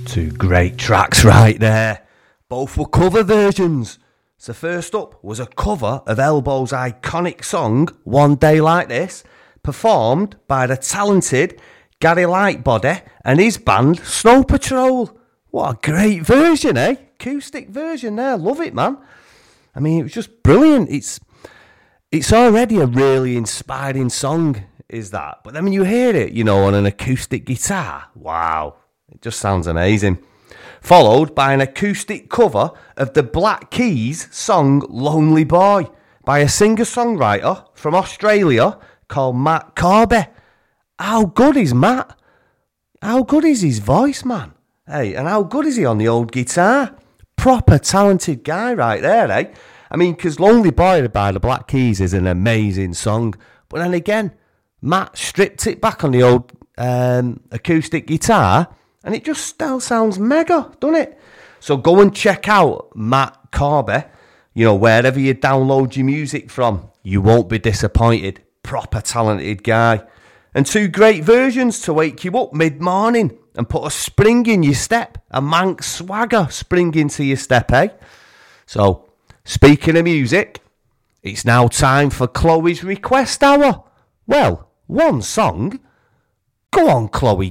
Two great tracks right there. Both were cover versions. So first up was a cover of Elbow's iconic song, One Day Like This, performed by the talented Gary Lightbody and his band Snow Patrol. What a great version, eh? Acoustic version there. Love it, man. I mean, it was just brilliant. It's already a really inspiring song, is that? But then when you hear it, you know, on an acoustic guitar, wow, it just sounds amazing. Followed by an acoustic cover of the Black Keys song Lonely Boy by a singer-songwriter from Australia called Matt Corby. How good is Matt? How good is his voice, man? Hey, and how good is he on the old guitar? Proper talented guy right there, eh? I mean, because Lonely Boy by the Black Keys is an amazing song. But then again, Matt stripped it back on the old acoustic guitar and it just still sounds mega, doesn't it? So go and check out Matt Corby, you know, wherever you download your music from. You won't be disappointed. Proper talented guy. And two great versions to wake you up mid-morning and put a spring in your step. A Manx swagger spring into your step, eh? So, speaking of music, it's now time for Chloe's Request Hour. Well, one song. Go on, Chloe.